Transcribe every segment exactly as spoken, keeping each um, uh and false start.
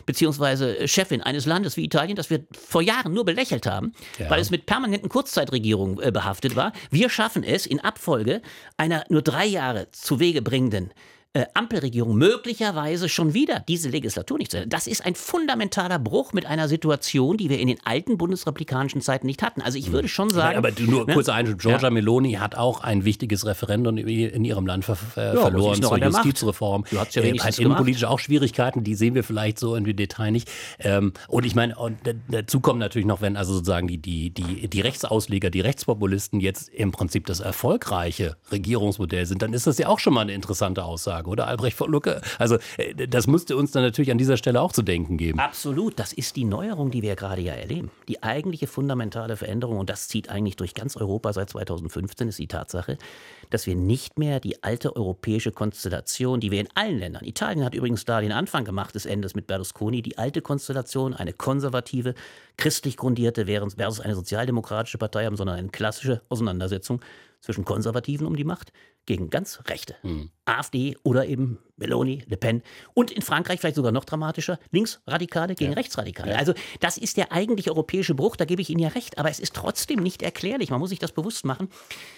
beziehungsweise Chefin eines Landes wie Italien, das wir vor Jahren nur belächelt haben, ja. weil es mit permanenten Kurzzeitregierungen äh, behaftet war. Wir schaffen es in Abfolge einer nur drei Jahre zu Wege bringenden Äh, Ampelregierung möglicherweise schon wieder diese Legislatur nicht zu ändern. Das ist ein fundamentaler Bruch mit einer Situation, die wir in den alten bundesrepublikanischen Zeiten nicht hatten. Also ich würde schon sagen... Aber, aber nur ne? kurz ein, Giorgia ja. Meloni hat auch ein wichtiges Referendum in ihrem Land ver- äh, ja, verloren zur Justizreform. Du hast ja wenigstens äh, innenpolitisch auch Schwierigkeiten, die sehen wir vielleicht so im Detail nicht. Ähm, und ich meine, und dazu kommt natürlich noch, wenn also sozusagen die, die, die, die Rechtsausleger, die Rechtspopulisten jetzt im Prinzip das erfolgreiche Regierungsmodell sind, dann ist das ja auch schon mal eine interessante Aussage. Oder Albrecht von Lucke? Also das müsste uns dann natürlich an dieser Stelle auch zu denken geben. Absolut, das ist die Neuerung, die wir gerade ja erleben. Die eigentliche fundamentale Veränderung, und das zieht eigentlich durch ganz Europa seit zweitausendfünfzehn, ist die Tatsache, dass wir nicht mehr die alte europäische Konstellation, die wir in allen Ländern, Italien hat übrigens da den Anfang gemacht des Endes mit Berlusconi, die alte Konstellation, eine konservative, christlich grundierte versus eine sozialdemokratische Partei haben, sondern eine klassische Auseinandersetzung zwischen Konservativen um die Macht gegen ganz Rechte. Hm. AfD oder eben Meloni, Le Pen und in Frankreich vielleicht sogar noch dramatischer, Linksradikale gegen ja. Rechtsradikale. Ja. Also das ist der eigentliche europäische Bruch, da gebe ich Ihnen ja recht, aber es ist trotzdem nicht erklärlich, man muss sich das bewusst machen.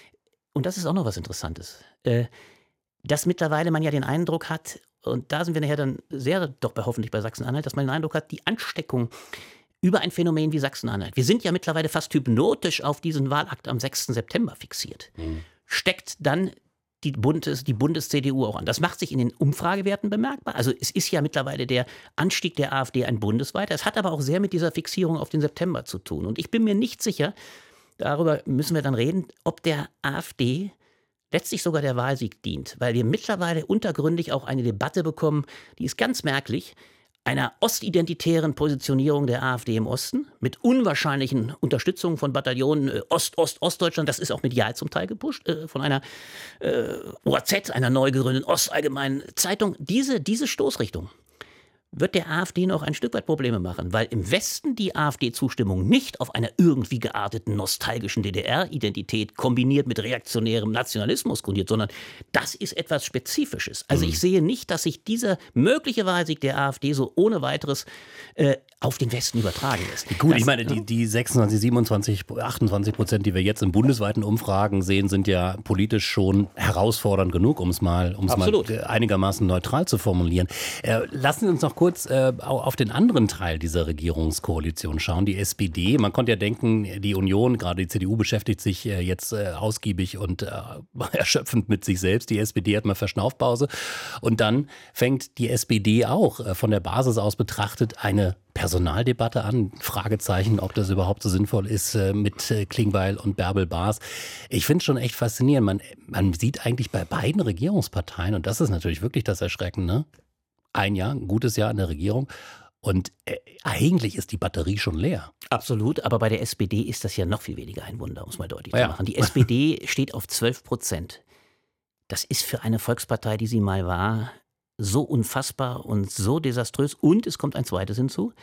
Und das ist auch noch was Interessantes, äh, dass mittlerweile man ja den Eindruck hat, und da sind wir nachher dann sehr doch bei, hoffentlich bei Sachsen-Anhalt, dass man den Eindruck hat, die Ansteckung über ein Phänomen wie Sachsen-Anhalt. Wir sind ja mittlerweile fast hypnotisch auf diesen Wahlakt am sechsten September fixiert. Mhm. Steckt dann die Bundes, die Bundes-C D U auch an. Das macht sich in den Umfragewerten bemerkbar. Also es ist ja mittlerweile der Anstieg der AfD ein bundesweiter. Es hat aber auch sehr mit dieser Fixierung auf den September zu tun. Und ich bin mir nicht sicher, darüber müssen wir dann reden, ob der AfD letztlich sogar der Wahlsieg dient. Weil wir mittlerweile untergründig auch eine Debatte bekommen, die ist ganz merklich, einer ostidentitären Positionierung der AfD im Osten mit unwahrscheinlichen Unterstützungen von Bataillonen äh, Ost, Ost, Ostdeutschland. Das ist auch medial zum Teil gepusht äh, von einer äh, O A Z, einer neu gegründeten Ostallgemeinen Zeitung. Diese, diese Stoßrichtung wird der AfD noch ein Stück weit Probleme machen, weil im Westen die AfD-Zustimmung nicht auf einer irgendwie gearteten nostalgischen D D R-Identität kombiniert mit reaktionärem Nationalismus grundiert, sondern das ist etwas Spezifisches. Also ich sehe nicht, dass sich dieser mögliche Wahlsieg der AfD so ohne weiteres äh, auf den Westen übertragen lässt. Gut, das, ich meine, die, die sechsundzwanzig, siebenundzwanzig, achtundzwanzig Prozent, die wir jetzt in bundesweiten Umfragen sehen, sind ja politisch schon herausfordernd genug, um es mal, um es mal einigermaßen neutral zu formulieren. Äh, lassen Sie uns noch kurz äh, auf den anderen Teil dieser Regierungskoalition schauen, die S P D. Man konnte ja denken, die Union, gerade die C D U, beschäftigt sich äh, jetzt äh, ausgiebig und äh, erschöpfend mit sich selbst. Die S P D hat mal Verschnaufpause. Und dann fängt die S P D auch äh, von der Basis aus betrachtet eine Personaldebatte an. Fragezeichen, ob das überhaupt so sinnvoll ist äh, mit äh, Klingbeil und Bärbel Baas. Ich finde es schon echt faszinierend. Man, man sieht eigentlich bei beiden Regierungsparteien, und das ist natürlich wirklich das Erschreckende, ein Jahr, ein gutes Jahr in der Regierung. Und äh, eigentlich ist die Batterie schon leer. Absolut, aber bei der S P D ist das ja noch viel weniger ein Wunder, um es mal deutlich ja. zu machen. Die S P D steht auf zwölf Prozent. Das ist für eine Volkspartei, die sie mal war, so unfassbar und so desaströs. Und es kommt ein zweites hinzu.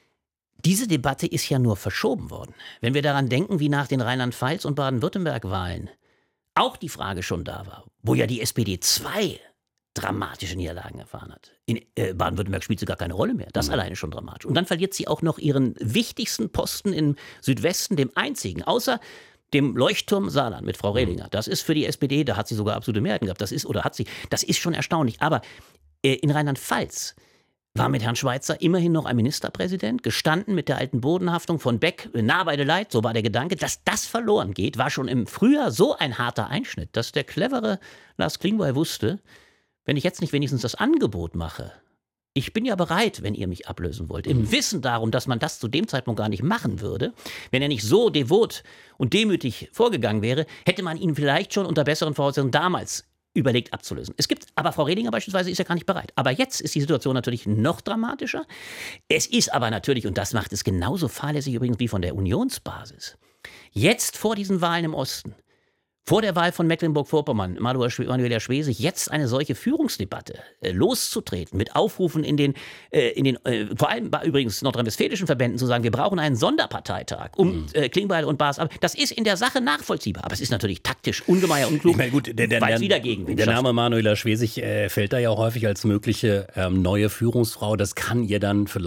Diese Debatte ist ja nur verschoben worden. Wenn wir daran denken, wie nach den Rheinland-Pfalz- und Baden-Württemberg-Wahlen auch die Frage schon da war, wo ja die S P D zwei dramatische Niederlagen erfahren hat. In äh, Baden-Württemberg spielt sie gar keine Rolle mehr. Das mhm. alleine schon dramatisch. Und dann verliert sie auch noch ihren wichtigsten Posten im Südwesten, dem einzigen, außer dem Leuchtturm Saarland mit Frau Rehlinger. Das ist für die S P D, da hat sie sogar absolute Mehrheiten gehabt. Das ist, oder hat sie, das ist schon erstaunlich. Aber äh, in Rheinland-Pfalz war mit Herrn Schweizer immerhin noch ein Ministerpräsident, gestanden mit der alten Bodenhaftung von Beck, nah bei der Leit, so war der Gedanke. Dass das verloren geht, war schon im Frühjahr so ein harter Einschnitt, dass der clevere Lars Klingbeil wusste, wenn ich jetzt nicht wenigstens das Angebot mache, ich bin ja bereit, wenn ihr mich ablösen wollt, im Wissen darum, dass man das zu dem Zeitpunkt gar nicht machen würde, wenn er nicht so devot und demütig vorgegangen wäre, hätte man ihn vielleicht schon unter besseren Voraussetzungen damals überlegt abzulösen. Es gibt, aber Frau Rehlinger beispielsweise ist ja gar nicht bereit. Aber jetzt ist die Situation natürlich noch dramatischer. Es ist aber natürlich, und das macht es genauso fahrlässig übrigens wie von der Unionsbasis, jetzt vor diesen Wahlen im Osten, vor der Wahl von Mecklenburg-Vorpommern, Manuela Schwesig, jetzt eine solche Führungsdebatte äh, loszutreten, mit Aufrufen in den, äh, in den äh, vor allem bei übrigens nordrhein-westfälischen Verbänden zu sagen, wir brauchen einen Sonderparteitag um mhm. äh, Klingbeil und Baas. Aber das ist in der Sache nachvollziehbar. Aber es ist natürlich taktisch ungemein unklug, ich meine, gut, der, der, weil es der, wieder gegen Der Name Manuela Schwesig äh, fällt da ja auch häufig als mögliche ähm, neue Führungsfrau. Das kann ihr dann vielleicht